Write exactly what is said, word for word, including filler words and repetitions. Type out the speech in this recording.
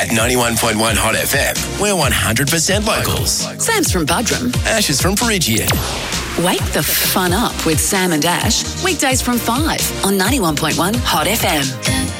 At ninety-one point one Hot F M, we're one hundred percent locals. Sam's from Budrum. Ash is from Peregian. Wake the fun up with Sam and Ash. Weekdays from five on ninety-one point one Hot F M.